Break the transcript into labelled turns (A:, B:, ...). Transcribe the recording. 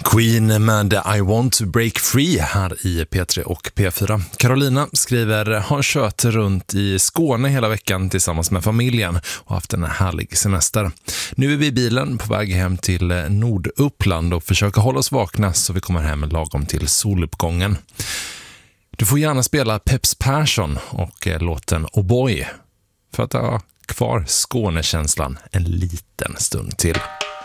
A: Queen med I want to break free här i P3 och P4. Carolina skriver, har kört runt i Skåne hela veckan tillsammans med familjen och haft en härlig semester. Nu är vi i bilen på väg hem till Norduppland och försöker hålla oss vakna så vi kommer hem lagom till soluppgången. Du får gärna spela Peps Persson och låten Oh Boy för att ha kvar Skånekänslan en liten stund till.